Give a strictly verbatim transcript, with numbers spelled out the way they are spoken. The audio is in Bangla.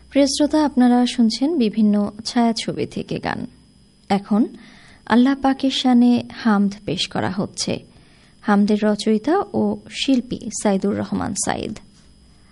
প্রিয় শ্রোতা, আপনারা শুনছেন বিভিন্ন ছায়াছবি থেকে গান। এখন আল্লাহ পাকের শানে হামদ পেশ করা হচ্ছে। হামদের রচয়িতা ও শিল্পী সাইদুর রহমান সাইদ।